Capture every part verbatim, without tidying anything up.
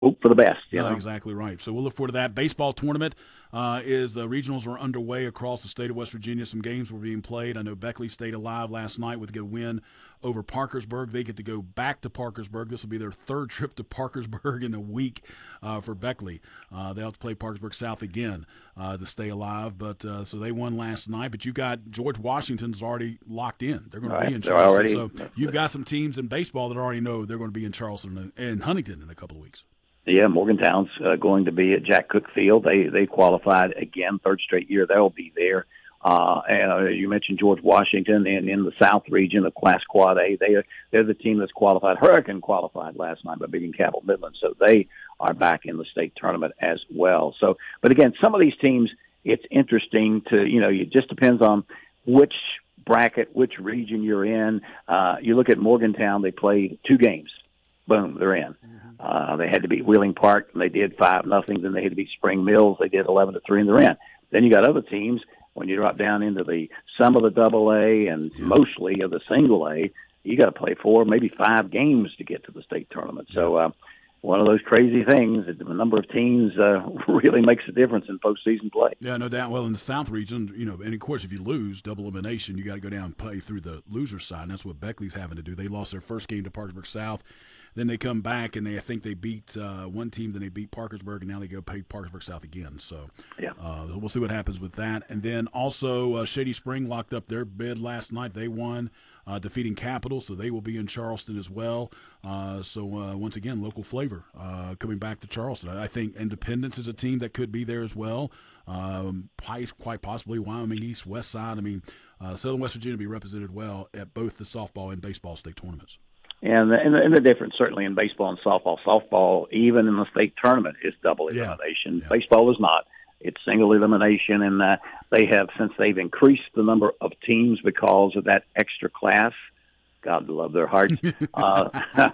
hope for the best. You No, know. exactly right. So we'll look forward to that. Baseball tournament uh, is uh, regionals are underway across the state of West Virginia. Some games were being played. I know Beckley stayed alive last night with a good win over Parkersburg. They get to go back to Parkersburg. This will be their third trip to Parkersburg in a week uh, for Beckley. Uh, they'll have to play Parkersburg South again uh, to stay alive. But uh, so they won last night. But you got George Washington's already locked in. They're going All to be right, in they're Charleston. already. So you've got some teams in baseball that already know they're going to be in Charleston and Huntington in a couple of weeks. Yeah, Morgantown's uh, going to be at Jack Cook Field. They they qualified again, third straight year. They'll be there. Uh, and uh, you mentioned George Washington, and in the South region of Class Quad A, they are, they're the team that's qualified. Hurricane qualified last night by beating Cabell Midland, so they are back in the state tournament as well. So, but again, some of these teams, it's interesting to you know, it just depends on which bracket, which region you're in. Uh, you look at Morgantown; they played two games. Boom, they're in. Uh, they had to beat Wheeling Park, and they did five nothing. Then they had to beat Spring Mills. They did eleven to three, and they're in. Then you got other teams. When you drop down into the some of the double A and mostly of the single A, you got to play four, maybe five games to get to the state tournament. So uh, one of those crazy things. The number of teams uh, really makes a difference in postseason play. Yeah, no doubt. Well, in the South region, you know, and of course, if you lose, double elimination, you got to go down and play through the loser side. And that's what Beckley's having to do. They lost their first game to Parkersburg South. Then they come back and they, I think they beat uh, one team. Then they beat Parkersburg, and now they go play Parkersburg South again. So, yeah, uh, we'll see what happens with that. And then also uh, Shady Spring locked up their bid last night. They won, uh, defeating Capital, so they will be in Charleston as well. Uh, so uh, once again, local flavor uh, coming back to Charleston. I think Independence is a team that could be there as well. Um, quite possibly Wyoming East, West Side. I mean, uh, Southern West Virginia will be represented well at both the softball and baseball state tournaments. And the, and, the, and the difference certainly in baseball and softball. Softball, even in the state tournament, is double elimination. Yeah. Yeah. Baseball is not. It's single elimination, and uh, they have, since they've increased the number of teams because of that extra class, God love their hearts, uh,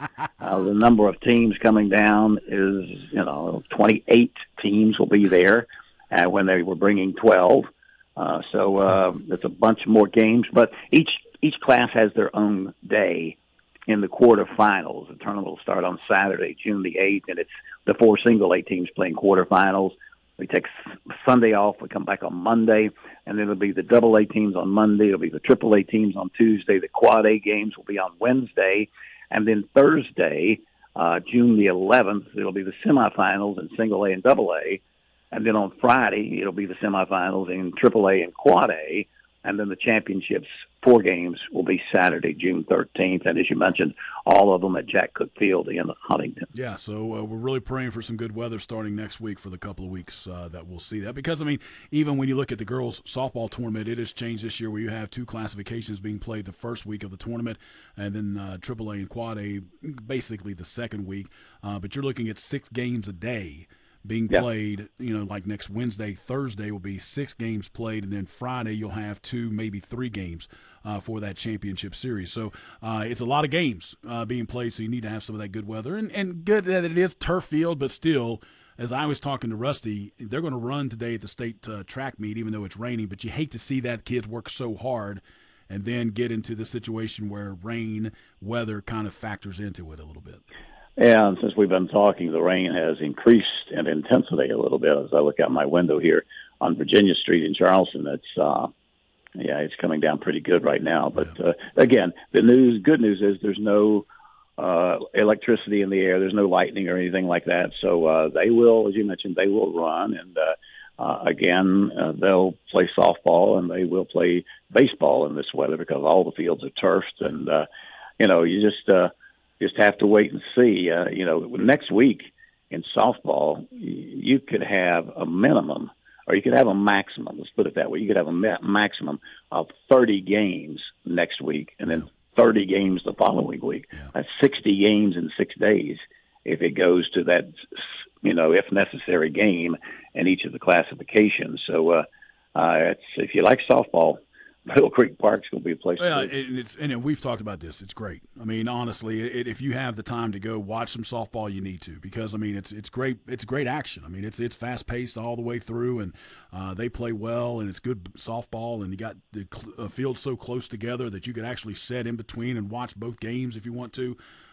uh, the number of teams coming down is, you know, twenty-eight teams will be there uh, when they were bringing twelve. Uh, so uh, it's a bunch more games, but each each class has their own day in the quarterfinals. The tournament will start on Saturday, June the eighth, and it's the four single A teams playing quarterfinals. We take Sunday off. We come back on Monday, and then it'll be the double A teams on Monday. It'll be the triple A teams on Tuesday. The quad A games will be on Wednesday, and then Thursday, uh, June the eleventh, it'll be the semifinals in single A and double A, and then on Friday it'll be the semifinals in triple A and quad A, and then the championships, four games, will be Saturday, June thirteenth. And as you mentioned, all of them at Jack Cook Field in Huntington. Yeah, so uh, we're really praying for some good weather starting next week for the couple of weeks uh, that we'll see that. Because, I mean, even when you look at the girls' softball tournament, it has changed this year where you have two classifications being played the first week of the tournament, and then uh, triple A and Quad A basically the second week. Uh, but you're looking at six games a day being Yeah. played, you know, like next Wednesday, Thursday will be six games played, and then Friday you'll have two, maybe three games uh, for that championship series. So uh, it's a lot of games uh, being played, so you need to have some of that good weather. And, and good that it is turf field, but still, as I was talking to Rusty, they're going to run today at the state uh, track meet, even though it's raining, but you hate to see that kids work so hard and then get into the situation where rain, weather kind of factors into it a little bit. And since we've been talking, the rain has increased in intensity a little bit. As I look out my window here on Virginia Street in Charleston, it's uh, yeah, it's coming down pretty good right now. But uh, again, the news, good news is there's no uh, electricity in the air. There's no lightning or anything like that. So uh, they will, as you mentioned, they will run. And uh, uh, again, uh, they'll play softball and they will play baseball in this weather because all the fields are turfed. And, uh, you know, you just uh, – just have to wait and see. Uh, you know, next week in softball, you could have a minimum, or you could have a maximum. Let's put it that way. You could have a ma- maximum of thirty games next week, and then thirty games the following week. Yeah. That's sixty games in six days if it goes to that, you know, if necessary game in each of the classifications. So, uh, uh, it's, if you like softball, Middle Creek Park's going to be a place. Yeah, to and it's and we've talked about this. It's great. I mean, honestly, it, if you have the time to go watch some softball, you need to because I mean, it's it's great. It's great action. I mean, it's it's fast paced all the way through, and uh, they play well, and it's good softball, and you got the uh, field so close together that you could actually sit in between and watch both games if you want to.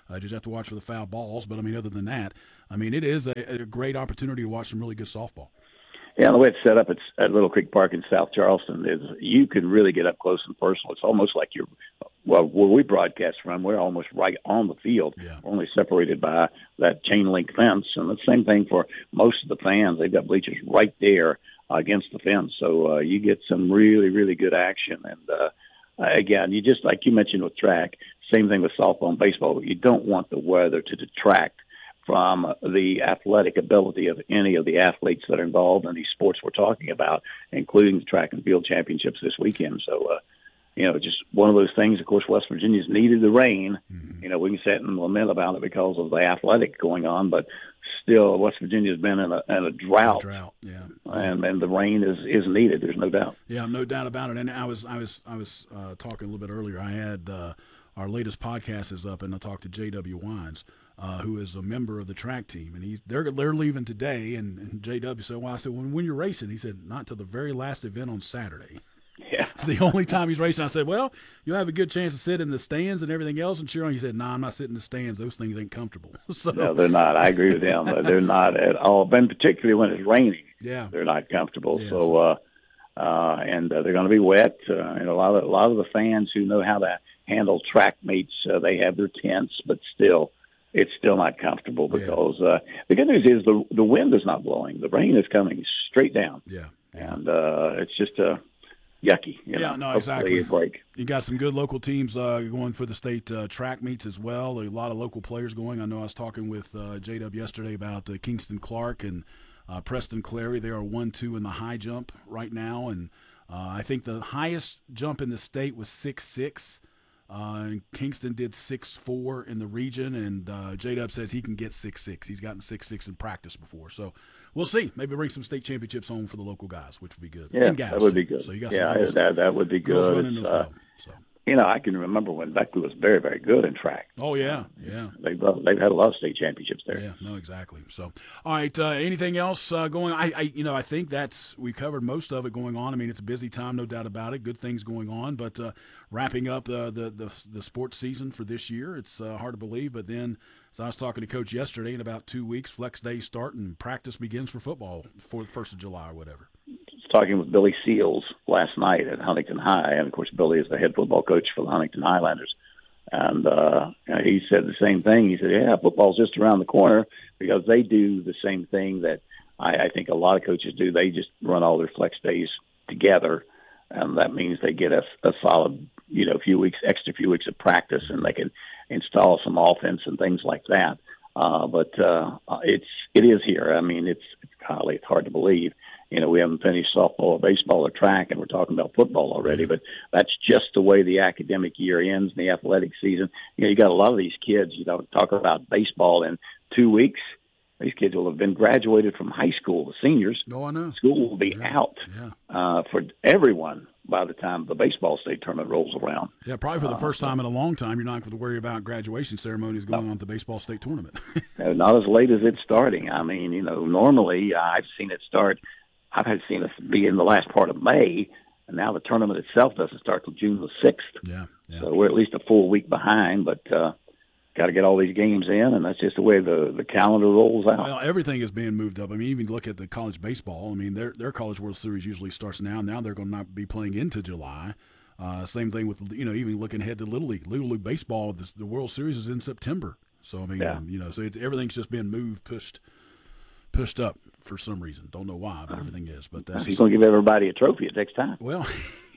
Uh, just have to watch for the foul balls. But, I mean, other than that, I mean, it is a, a great opportunity to watch some really good softball. Yeah, the way it's set up, it's at Little Creek Park in South Charleston. Is you can really get up close and personal. It's almost like you're, well, where we broadcast from, we're almost right on the field. Yeah. We're only separated by that chain link fence, and the same thing for most of the fans. They've got bleachers right there uh, against the fence, so uh, you get some really, really good action. And uh, again, you just like you mentioned with track, same thing with softball and baseball. You don't want the weather to detract from the athletic ability of any of the athletes that are involved in these sports we're talking about, including the track and field championships this weekend. So, uh, you know, just one of those things. Of course, West Virginia's needed the rain. Mm-hmm. You know, we can sit and lament about it because of the athletic going on, but still, West Virginia's been in a, in a drought. A drought, yeah, and and the rain is, is needed. There's no doubt. Yeah, no doubt about it. And I was I was I was uh, talking a little bit earlier. I had uh, our latest podcast is up, and I talked to J W Wines. Uh, who is a member of the track team, and he's they're they're leaving today. And, and J W said, "Well," I said, "When when you're racing," he said, "Not till the very last event on Saturday." Yeah, it's the only time he's racing. I said, "Well, you'll have a good chance to sit in the stands and everything else and cheer on." He said, "No, nah, I'm not sitting in the stands. Those things ain't comfortable." So no, they're not. I agree with him. They're not at all. But particularly when it's raining, yeah, they're not comfortable. Yes. So, uh, uh, and uh, they're going to be wet. Uh, and a lot of a lot of the fans who know how to handle track meets, uh, they have their tents, but still. It's still not comfortable because uh, the good news is the the wind is not blowing. The rain is coming straight down. Yeah, yeah. And uh, it's just uh, yucky. You yeah, know? no, Hopefully exactly. it break. You got some good local teams uh, going for the state uh, track meets as well. A lot of local players going. I know I was talking with uh, J W yesterday about uh, Kingston Clark and uh, Preston Clary. They are one two in the high jump right now. And uh, I think the highest jump in the state was six six. Uh, and Kingston did six four in the region, and uh, J-Dub says he can get six six. He's gotten six six in practice before. So we'll see. Maybe bring some state championships home for the local guys, which would be good. Yeah, and guys that would too. be good. So you got yeah, some girls, that, that would be good. running as uh, well, so. You know, I can remember when Beckley was very, very good in track. Oh, yeah, yeah. They've, uh, they've had a lot of state championships there. Yeah, no, exactly. So, all right, uh, anything else uh, going on? I, I, you know, I think that's, we covered most of it going on. I mean, it's a busy time, no doubt about it. Good things going on, but uh, wrapping up uh, the, the the sports season for this year, it's uh, hard to believe. But then, as I was talking to Coach yesterday, in about two weeks, flex days start and practice begins for football for the first of July or whatever. Talking with Billy Seals last night at Huntington High, and of course Billy is the head football coach for the Huntington Highlanders, and uh, he said the same thing. He said, "Yeah, football's just around the corner," because they do the same thing that I, I think a lot of coaches do. They just run all their flex days together, and that means they get a, a solid, you know, few weeks, extra few weeks of practice, and they can install some offense and things like that. Uh, but uh, it's it is here. I mean, it's golly, it's hard to believe. You know, we haven't finished softball or baseball or track, and we're talking about football already, but that's just the way the academic year ends, the athletic season. You know, you got a lot of these kids, you know, talk about baseball in two weeks. These kids will have been graduated from high school, the seniors. Oh, I know. School will be yeah. out yeah. Uh, for everyone by the time the baseball state tournament rolls around. Yeah, probably for the first time in a long time, you're not going to worry about graduation ceremonies going no. on at the baseball state tournament. Not as late as it's starting. I mean, you know, normally I've seen it start – I've had seen it be in the last part of May, and now the tournament itself doesn't start till June the sixth. Yeah, yeah. So we're at least a full week behind, but uh, got to get all these games in, and that's just the way the, the calendar rolls out. Well, everything is being moved up. I mean, even look at the college baseball. I mean, their their College World Series usually starts now. Now they're going to not be playing into July. Uh, same thing with, you know, even looking ahead to Little League. Little League baseball, the, the World Series is in September. So, I mean, yeah. you know, so it's, everything's just being moved, pushed pushed up for some reason. Don't know why, but everything is. But that's he's going to give everybody a trophy at next time. Well,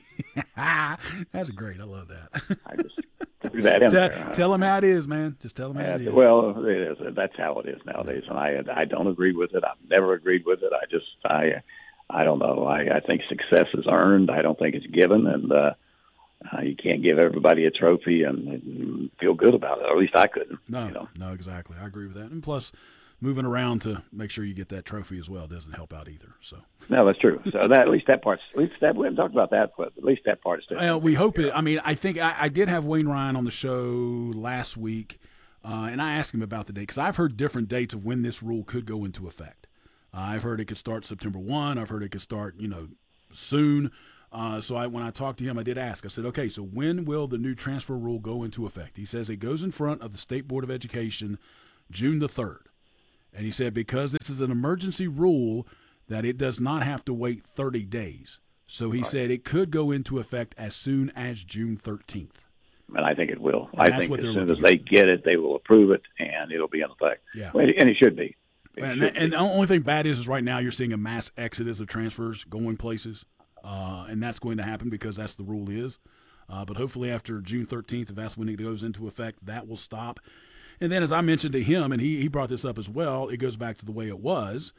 that's great. I love that. I just threw that in tell, there. Huh? Tell him how it is, man. Just tell him how yeah, it is. Well, it is. That's how it is nowadays, and I I don't agree with it. I've never agreed with it. I just I I don't know. I, I think success is earned. I don't think it's given, and uh, uh, you can't give everybody a trophy and, and feel good about it. Or at least I couldn't. No, you know? no, exactly. I agree with that. And plus, moving around to make sure you get that trophy as well doesn't help out either. So no, that's true. So that at least that part's at least that we haven't talked about that, but at least that part is still. Well, we hope it. I mean, I think I, I did have Wayne Ryan on the show last week, uh, and I asked him about the date because I've heard different dates of when this rule could go into effect. Uh, I've heard it could start September first. I've heard it could start, you know, soon. Uh, so I, when I talked to him, I did ask. I said, okay, so when will the new transfer rule go into effect? He says it goes in front of the State Board of Education June the third. And he said because this is an emergency rule that it does not have to wait thirty days. So he right. said it could go into effect as soon as June thirteenth. And I think it will. And I think as soon as they get it, they will approve it, and it'll be in effect. Yeah. And it should be. It and, should and be. the only thing bad is, is right now you're seeing a mass exodus of transfers going places. Uh, and that's going to happen because that's the rule is. Uh, but hopefully after June thirteenth, if that's when it goes into effect, that will stop. And then as I mentioned to him, and he, he brought this up as well, it goes back to the way it was,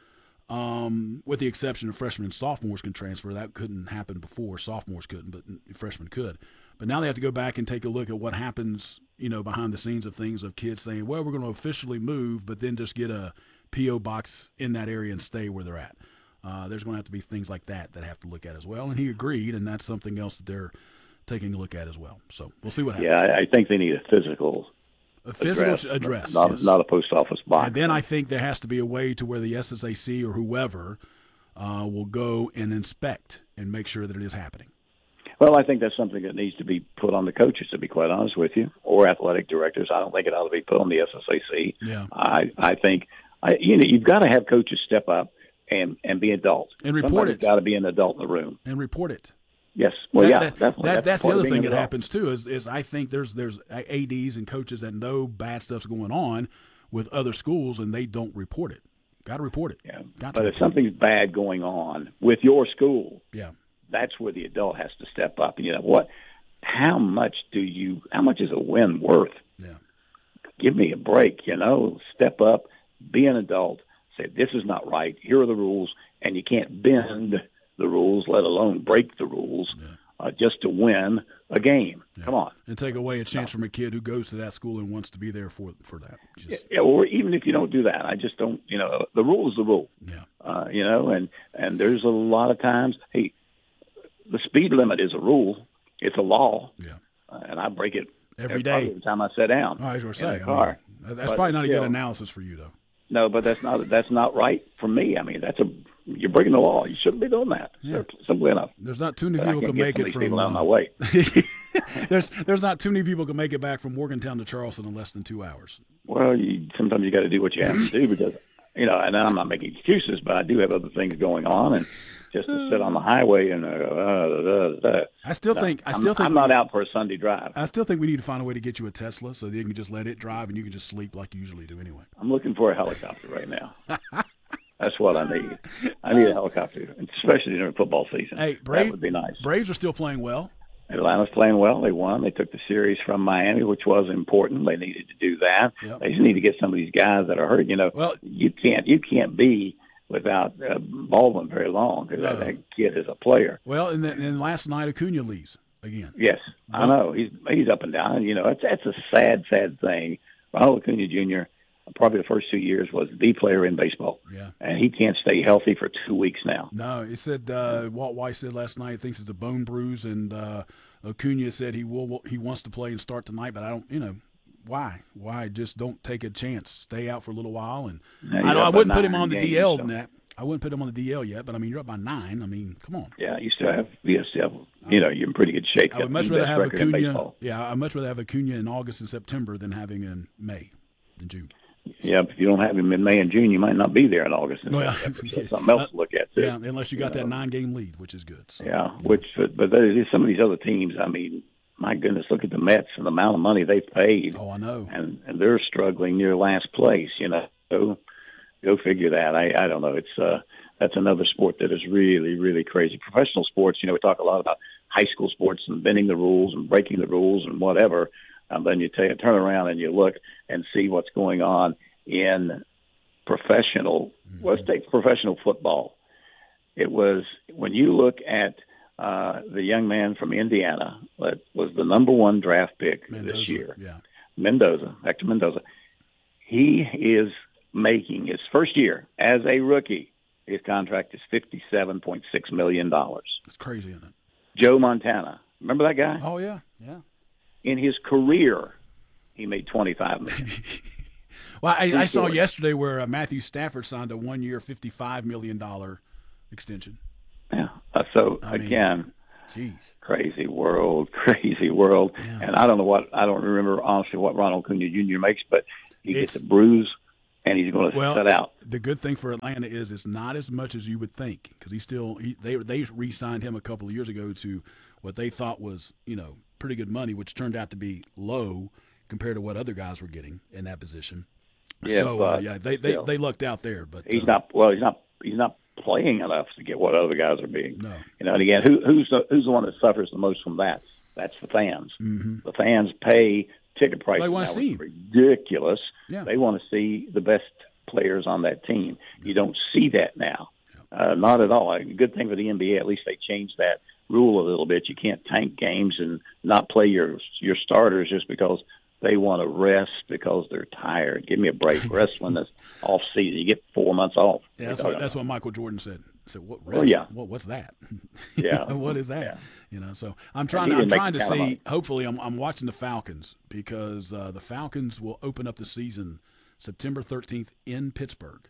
um, with the exception of freshmen and sophomores can transfer. That couldn't happen before. Sophomores couldn't, but freshmen could. But now they have to go back and take a look at what happens, you know, behind the scenes of things of kids saying, well, we're going to officially move, but then just get a P O box in that area and stay where they're at. Uh, there's going to have to be things like that that have to look at as well. And he agreed, and that's something else that they're taking a look at as well. So we'll see what happens. Yeah, I, I think they need a physical A physical address, address not, yes. not a post office box. And then I think there has to be a way to where the S S A C or whoever uh, will go and inspect and make sure that it is happening. Well, I think that's something that needs to be put on the coaches, to be quite honest with you, or athletic directors. I don't think it ought to be put on the S S A C. Yeah. I, I think, I, you know, you've got to have coaches step up and, and be adults. And report Somebody's it. got to be an adult in the room. And report it. Yes. Well, that, yeah, that, definitely. That, that's that's the part of other being thing an that adult. happens too is, is I think there's there's A Ds and coaches that know bad stuff's going on with other schools and they don't report it. Got to report it. Yeah. Got But to if report something's bad going on with your school, it. Yeah. that's where the adult has to step up. You know what? How much do you? How much is a win worth? Yeah. Give me a break. You know, step up, be an adult. Say this is not right. Here are the rules, and you can't bend the rules, let alone break the rules, Yeah. uh, just to win a game. Yeah. Come on. And take away a chance from a kid who goes to that school and wants to be there for for that. Just, Yeah, or even if you don't do that, I just don't. You know, the rule is the rule. yeah. Uh, you know, and and there's a lot of times. Hey, the speed limit is a rule. It's a law. Yeah. Uh, and I break it Every probably day. every time I sit down. Oh, I was going to in say. the I car. mean, that's But probably not a still- good analysis for you, though. No, but that's not that's not right for me. I mean, that's a you're breaking the law. You shouldn't be doing that. Yeah. Simply enough. There's not too many But I people can't can get make some of it these from. people out of uh, my way. there's there's not too many people can make it back from Morgantown to Charleston in less than two hours. Well, you, sometimes you got to do what you have to do because you know. And I'm not making excuses, but I do have other things going on, and just to sit on the highway and uh, uh, uh, uh, I still no, think I I'm, still think I'm we not need- out for a Sunday drive. I still think we need to find a way to get you a Tesla so that you can just let it drive and you can just sleep like you usually do anyway. I'm looking for a helicopter right now. That's what I need. I need a helicopter, especially during football season. Hey, that Brave, would be nice. Braves are still playing well. Atlanta's playing well. They won. They took the series from Miami, which was important. They needed to do that. Yep. They just need to get some of these guys that are hurt. You know, Well- you can't you can't be without uh, Baldwin very long because No. that, that kid is a player. Well, and then and last night Acuna leaves again. Yes, I know. He's he's up and down. You know, it's that's a sad, sad thing. Ronald Acuna Junior probably the first two years was the player in baseball. Yeah. And he can't stay healthy for two weeks now. No, it said uh, Walt Weiss said last night he thinks it's a bone bruise, and uh, Acuna said he will he wants to play and start tonight, but I don't, you know, why? Why? Just don't take a chance. Stay out for a little while, and Now, I, you're don't, I up wouldn't by put him nine on the games, D L so- in that. I wouldn't put him on the D L yet, but I mean, you're up by nine. I mean, come on. Yeah, you still have you still have, you know, you're in pretty good shape. I would Got much the rather best have record in Acuna. baseball. Yeah, I'd much rather have Acuna in August and September than having in May and June. Yeah, if you don't have him in May and June, you might not be there in August. And Well, September, so yeah. something else to look at too. Yeah, unless you got You that know. nine-game lead, which is good. So. Yeah, which but there's some of these other teams. I mean, my goodness, look at the Mets and the amount of money they've paid, Oh, I know. and and they're struggling near last place. You know, so go figure that. I I don't know. It's uh that's another sport that is really really crazy. Professional sports. You know, we talk a lot about high school sports and bending the rules and breaking the rules and whatever. And then you take, turn around and you look and see what's going on in professional. Mm-hmm. Let's take professional football. It was when you look at uh, the young man from Indiana that was the number one draft pick Mendoza, this year, Yeah. Mendoza, Hector Mendoza. He is making his first year as a rookie. His contract is fifty-seven point six million dollars. It's crazy, isn't it? Joe Montana, remember that guy? Oh, yeah, yeah. In his career, he made twenty-five million dollars. Well, I, I saw story. yesterday where uh, Matthew Stafford signed a one-year, fifty-five million dollars extension. Yeah. Uh, so I mean, again, Jeez. Crazy world, crazy world. Yeah. And I don't know what, I don't remember honestly what Ronald Acuna Junior makes, but he It's, gets a bruise and he's going to well, sit out. The good thing for Atlanta is it's not as much as you would think, because he's still he, they they re-signed him a couple of years ago to what they thought was, you know, pretty good money, which turned out to be low compared to what other guys were getting in that position. Yeah, so but uh, yeah, they, they still, they lucked out there, but he's uh, not. Well, he's not. He's not playing enough to get what other guys are being. No. You know, and again, who, who's the who's the one that suffers the most from that? That's the fans. Mm-hmm. The fans pay ticket prices. They want to see him. Ridiculous. Yeah. They want to see the best players on that team. You don't see that now. Uh, not at all. A good thing for the N B A, at least they changed that rule a little bit. You can't tank games and not play your your starters just because they want to rest because they're tired. Give me a break. Wrestling this off season, you get four months off. Yeah, that's what that's what Michael Jordan said. He said, "What? Rest? Oh yeah. What? What's that? Yeah. know, what is that? Yeah. You know." So I'm trying. I'm make trying to the kind of see. money. Hopefully, I'm I'm watching the Falcons because uh, the Falcons will open up the season September thirteenth in Pittsburgh.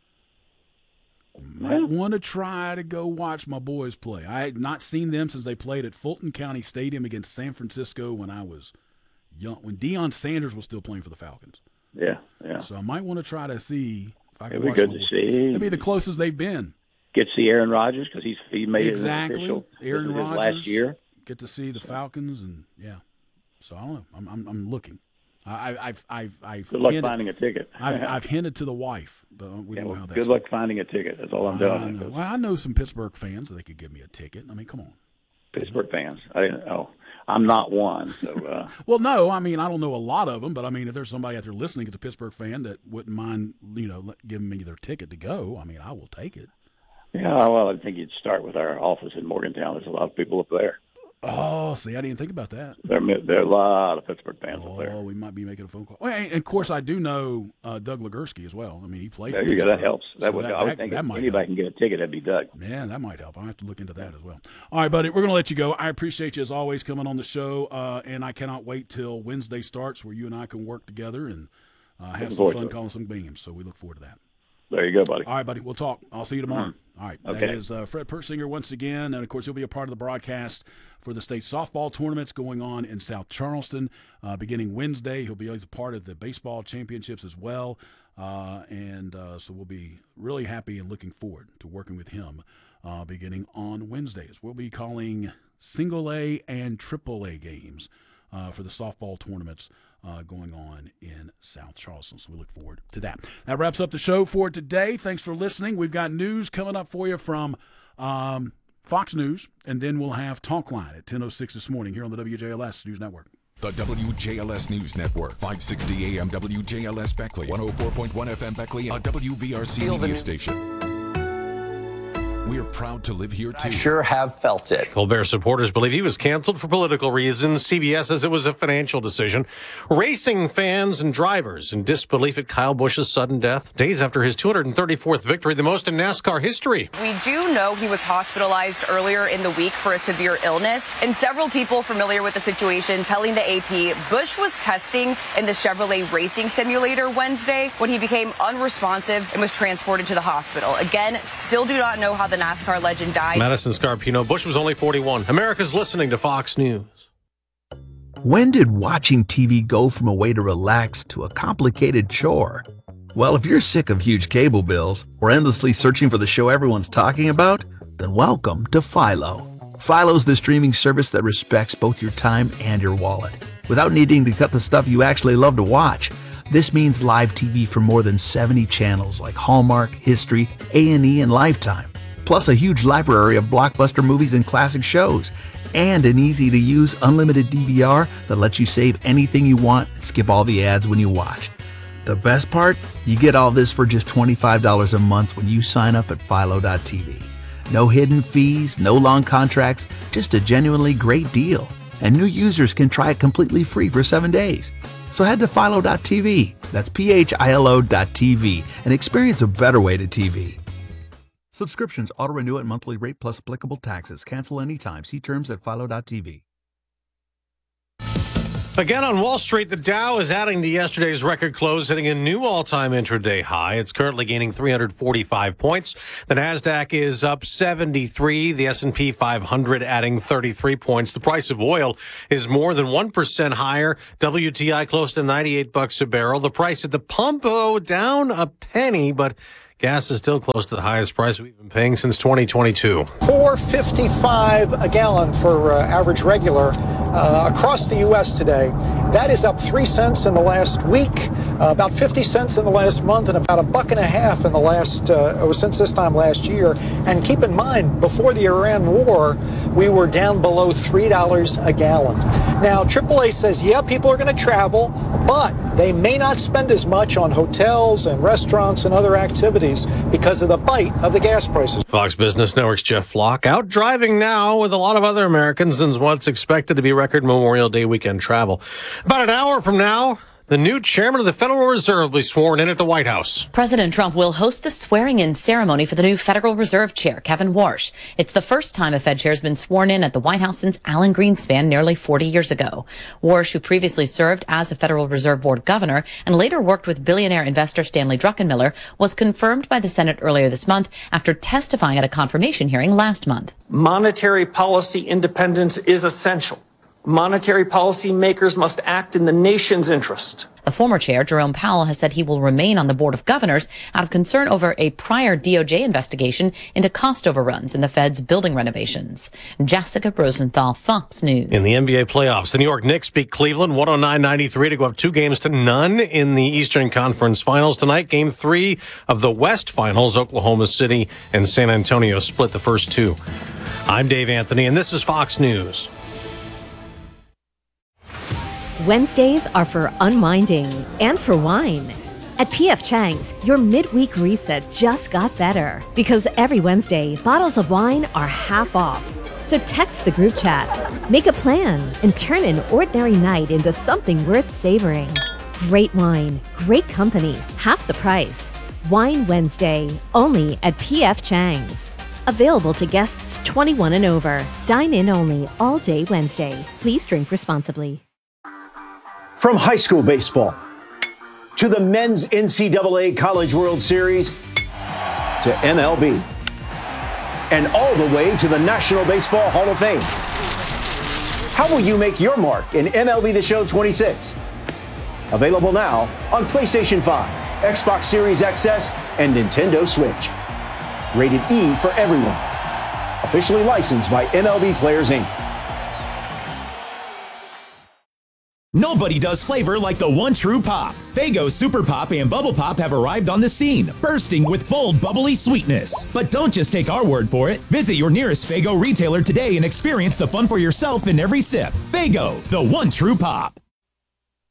Might want to try to go watch my boys play. I had not seen them since they played at Fulton County Stadium against San Francisco when I was young, when Deion Sanders was still playing for the Falcons. Yeah, yeah. So I might want to try to see if I can It'd be watch good my to boys. see. It'd be the closest they've been. Get to see Aaron Rodgers because he's he made Exactly. it official. Aaron This is his Rodgers. last year. Get to see the Falcons, and yeah. So I don't know. I'm I'm, I'm looking. I, I've I've I've Good luck hinted, finding a ticket. I've, I've hinted to the wife, but we Yeah, don't know well, how that's. good luck finding a ticket. That's all I'm I telling know. you. Well, I know some Pittsburgh fans that they could give me a ticket. I mean, come on. Pittsburgh fans. I oh, I'm not one. So uh, Well, no, I mean I don't know a lot of them, but I mean if there's somebody out there listening that's a Pittsburgh fan that wouldn't mind, you know, let- giving me their ticket to go, I mean I will take it. yeah, well, I think you'd start with our office in Morgantown. There's a lot of people up there. Oh, see, I didn't think about that. There, there are a lot of Pittsburgh fans up there. Oh, we might be making a phone call. Well, and of course, I do know uh, Doug Legursky as well. I mean, he played. There for you go. That Pittsburgh. helps. That So would. that, I would that, think that if might anybody help. can get a ticket, that'd be Doug. Yeah, that might help. I'll have to look into that as well. All right, buddy, we're going to let you go. I appreciate you as always coming on the show, uh, and I cannot wait till Wednesday starts where you and I can work together and uh, have Looking some forward fun to it. calling some games. So we look forward to that. There you go, buddy. All right, buddy. We'll talk. I'll see you tomorrow. Mm-hmm. All right. Okay. That is uh, Fred Persinger once again. And, of course, he'll be a part of the broadcast for the state softball tournaments going on in South Charleston uh, beginning Wednesday. He'll be always a part of the baseball championships as well. Uh, and uh, so we'll be really happy and looking forward to working with him uh, beginning on Wednesdays. We'll be calling single A and triple A games uh, for the softball tournaments Uh, going on in South Charleston. So we look forward to that. That wraps up the show for today. Thanks for listening. We've got news coming up for you from um, Fox News, and then we'll have Talk Line at ten oh six this morning here on the W J L S News Network. The W J L S News Network, five sixty A M W J L S Beckley, one oh four point one F M Beckley, a W V R C media station. We're proud to live here, too. I sure have felt it. Colbert supporters believe he was canceled for political reasons. C B S says it was a financial decision. Racing fans and drivers in disbelief at Kyle Busch's sudden death, days after his two hundred thirty-fourth victory, the most in NASCAR history. We do know he was hospitalized earlier in the week for a severe illness, and several people familiar with the situation telling the A P Busch was testing in the Chevrolet racing simulator Wednesday when he became unresponsive and was transported to the hospital. Again, still do not know how the NASCAR legend died. Madison Scarpino, Busch was only forty-one. America's listening to Fox News. When did watching T V go from a way to relax to a complicated chore? Well, if you're sick of huge cable bills or endlessly searching for the show everyone's talking about, then welcome to Philo. Philo's the streaming service that respects both your time and your wallet, without needing to cut the stuff you actually love to watch. This means live T V from more than seventy channels like Hallmark, History, A and E, and Lifetime, plus a huge library of blockbuster movies and classic shows, and an easy-to-use unlimited D V R that lets you save anything you want and skip all the ads when you watch. The best part? You get all this for just twenty-five dollars a month when you sign up at Philo dot T V. No hidden fees, no long contracts, just a genuinely great deal. And new users can try it completely free for seven days. So head to Philo dot T V, that's P H I L O dot T V, and experience a better way to T V. Subscriptions auto-renew at monthly rate plus applicable taxes. Cancel anytime. See terms at Philo dot T V. Again on Wall Street, the Dow is adding to yesterday's record close, hitting a new all-time intraday high. It's currently gaining three hundred forty-five points. The Nasdaq is up seventy-three. The S and P five hundred adding thirty-three points. The price of oil is more than one percent higher. W T I close to ninety-eight bucks a barrel. The price at the pump, oh, down a penny, but gas is still close to the highest price we've been paying since twenty twenty-two. four fifty-five a gallon for uh, average regular uh, across the U S today. That is up three cents in the last week, uh, about fifty cents in the last month, and about a buck and a half in the last uh, since this time last year. And keep in mind, before the Iran war, we were down below three dollars a gallon. Now, triple A says, yeah, people are going to travel, but they may not spend as much on hotels and restaurants and other activities because of the bite of the gas prices. Fox Business Network's Jeff Flock out driving now with a lot of other Americans in what's expected to be record Memorial Day weekend travel. About an hour from now, the new chairman of the Federal Reserve will be sworn in at the White House. President Trump will host the swearing-in ceremony for the new Federal Reserve Chair, Kevin Warsh. It's the first time a Fed chair has been sworn in at the White House since Alan Greenspan nearly forty years ago. Warsh, who previously served as a Federal Reserve Board governor and later worked with billionaire investor Stanley Druckenmiller, was confirmed by the Senate earlier this month after testifying at a confirmation hearing last month. Monetary policy independence is essential. Monetary policy makers must act in the nation's interest. The former chair, Jerome Powell, has said he will remain on the Board of Governors out of concern over a prior D O J investigation into cost overruns in the Fed's building renovations. Jessica Rosenthal, Fox News. In the N B A playoffs, the New York Knicks beat Cleveland one oh nine ninety-three to go up two games to none in the Eastern Conference Finals tonight. Game three of the West Finals, Oklahoma City and San Antonio split the first two. I'm Dave Anthony, and this is Fox News. Wednesdays are for unwinding and for wine. At P F Chang's, your midweek reset just got better because every Wednesday, bottles of wine are half off. So text the group chat, make a plan, and turn an ordinary night into something worth savoring. Great wine, great company, half the price. Wine Wednesday, only at P F Chang's. Available to guests twenty-one and over. Dine in only all day Wednesday. Please drink responsibly. From high school baseball to the men's N C double A College World Series to M L B and all the way to the National Baseball Hall of Fame. How will you make your mark in M L B The Show twenty-six? Available now on PlayStation five, Xbox Series X S, and Nintendo Switch. Rated E for everyone. Officially licensed by M L B Players, Incorporated. Nobody does flavor like the one true pop. Faygo Super Pop and Bubble Pop have arrived on the scene, bursting with bold, bubbly sweetness. But don't just take our word for it. Visit your nearest Faygo retailer today and experience the fun for yourself in every sip. Faygo, the one true pop.